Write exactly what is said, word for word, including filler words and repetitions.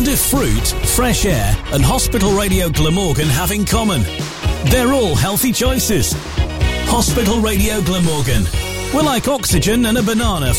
do fruit, fresh air and Hospital Radio Glamorgan have in common? They're all healthy choices. Hospital Radio Glamorgan. We're like oxygen and a banana